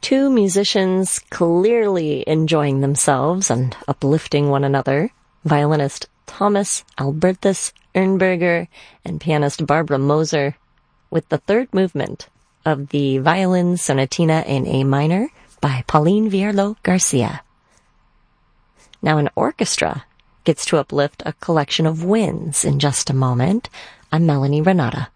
Two musicians clearly enjoying themselves and uplifting one another, violinist Thomas Albertus Ernberger and pianist Barbara Moser, with the third movement of the Violin Sonatina in A minor by Pauline Vierlo Garcia. Now an orchestra gets to uplift a collection of winds in just a moment. I'm Melanie Renata.